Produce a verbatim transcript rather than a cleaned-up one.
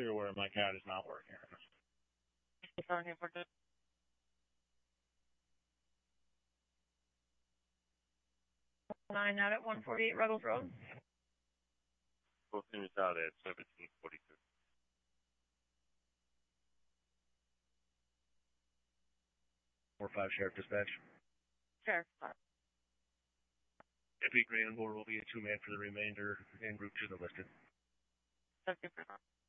you're aware, my cat is not working. Nine out at one forty-eight Ruggles Road. Both units out at seventeen forty-two. four five Sheriff Dispatch. Sheriff. Deputy Granville will be a two-man for the remainder, en route to the listed. Subject.